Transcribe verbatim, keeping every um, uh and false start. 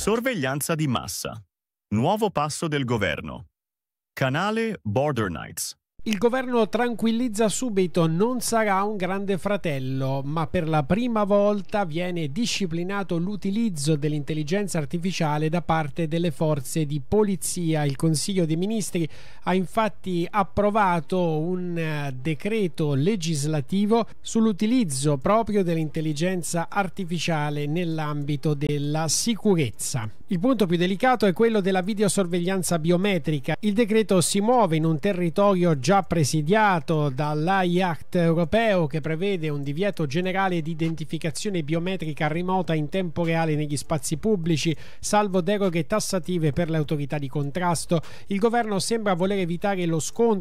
Sorveglianza di massa. Nuovo passo del governo. Canale Border Knights. Il governo tranquillizza subito, non sarà un grande fratello, ma per la prima volta viene disciplinato l'utilizzo dell'intelligenza artificiale da parte delle forze di polizia. Il Consiglio dei Ministri ha infatti approvato un decreto legislativo sull'utilizzo proprio dell'intelligenza artificiale nell'ambito della sicurezza. Il punto più delicato è quello della videosorveglianza biometrica. Il decreto si muove in un territorio già presidiato dall'A I Act europeo, che prevede un divieto generale di identificazione biometrica remota in tempo reale negli spazi pubblici, salvo deroghe tassative per le autorità di contrasto. Il governo sembra voler evitare lo scontro